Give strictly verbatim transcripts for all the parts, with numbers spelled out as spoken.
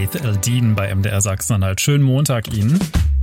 Faith Eldin bei M D R Sachsen-Anhalt. Schönen Montag Ihnen.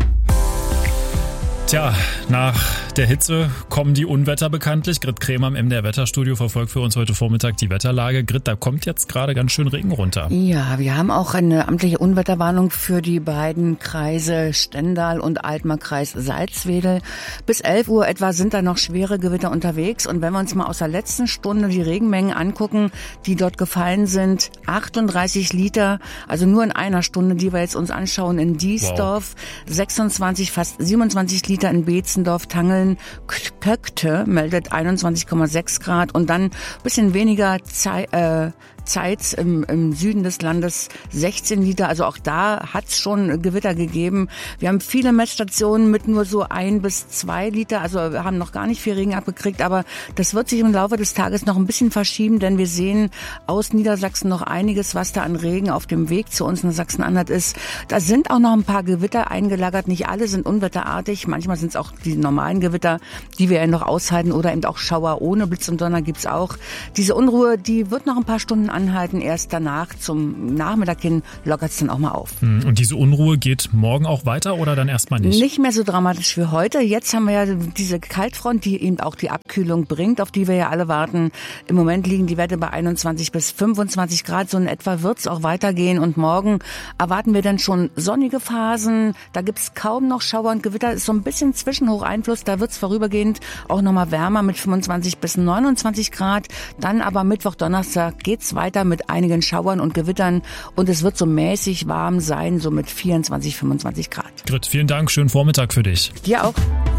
Tja, nach der Hitze kommen die Unwetter bekanntlich. Grit Krämer im M D R Wetterstudio verfolgt für uns heute Vormittag die Wetterlage. Grit, da kommt jetzt gerade ganz schön Regen runter. Ja, wir haben auch eine amtliche Unwetterwarnung für die beiden Kreise Stendal und Altmark-Kreis Salzwedel. Bis elf Uhr etwa sind da noch schwere Gewitter unterwegs. Und wenn wir uns mal aus der letzten Stunde die Regenmengen angucken, die dort gefallen sind, achtunddreißig Liter, also nur in einer Stunde, die wir jetzt uns anschauen, in Diesdorf, wow. sechsundzwanzig, fast siebenundzwanzig Liter in Beetzendorf, Tangeln, Köckte meldet einundzwanzig Komma sechs Grad und dann ein bisschen weniger Zeit, äh, Zeit im, im Süden des Landes sechzehn Liter. Also auch da hat es schon Gewitter gegeben. Wir haben viele Messstationen mit nur so ein bis zwei Liter. Also wir haben noch gar nicht viel Regen abgekriegt. Aber das wird sich im Laufe des Tages noch ein bisschen verschieben, denn wir sehen aus Niedersachsen noch einiges, was da an Regen auf dem Weg zu uns in Sachsen-Anhalt ist. Da sind auch noch ein paar Gewitter eingelagert. Nicht alle sind unwetterartig. Manchmal sind es auch die normalen Gewitter, die wir ja noch aushalten. Oder eben auch Schauer ohne Blitz und Donner gibt's auch. Diese Unruhe, die wird noch ein paar Stunden anhalten. Erst danach zum Nachmittag hin lockert es dann auch mal auf. Und diese Unruhe geht morgen auch weiter oder dann erstmal nicht? Nicht mehr so dramatisch wie heute. Jetzt haben wir ja diese Kaltfront, die eben auch die Abkühlung bringt, auf die wir ja alle warten. Im Moment liegen die Werte bei einundzwanzig bis fünfundzwanzig Grad. So in etwa wird es auch weitergehen. Und morgen erwarten wir dann schon sonnige Phasen. Da gibt es kaum noch Schauer und Gewitter. Ist so ein bisschen Zwischenhocheinfluss. Da wird es vorübergehend auch nochmal wärmer mit fünfundzwanzig bis neunundzwanzig Grad. Dann aber Mittwoch, Donnerstag geht's weiter mit einigen Schauern und Gewittern und es wird so mäßig warm sein, so mit vierundzwanzig, fünfundzwanzig Grad. Grit, vielen Dank, schönen Vormittag für dich. Dir auch.